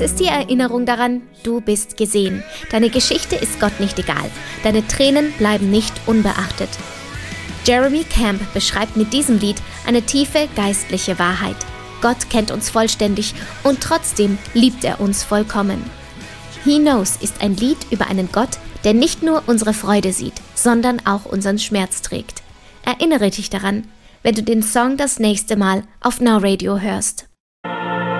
ist die Erinnerung daran, du bist gesehen. Deine Geschichte ist Gott nicht egal. Deine Tränen bleiben nicht unbeachtet. Jeremy Camp beschreibt mit diesem Lied eine tiefe geistliche Wahrheit. Gott kennt uns vollständig und trotzdem liebt er uns vollkommen. He Knows ist ein Lied über einen Gott, der nicht nur unsere Freude sieht, sondern auch unseren Schmerz trägt. Erinnere dich daran, wenn du den Song das nächste Mal auf Now Radio hörst.